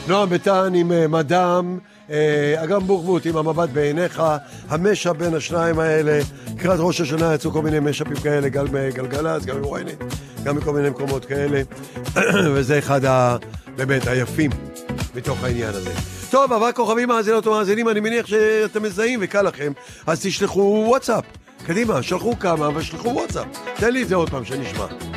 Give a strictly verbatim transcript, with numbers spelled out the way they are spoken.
נועם ביטן עם uh, מדם, uh, אגם בוחבוט עם המבט בעיניך, המשע בין השניים האלה, קראת ראש השנה יצאו כל מיני משאפים כאלה, גם בגלגלץ, גם בוויינט, גם בכל מיני מקומות כאלה, וזה אחד ה... באמת היפים מתוך העניין הזה. טוב, אבל כוכבים מאזינות ומאזינים, אני מניח שאתם מזהים וקל לכם, אז תשלחו וואטסאפ. קדימה, שלחו כמה ושלחו וואטסאפ. תן לי את זה עוד פעם שנשמע.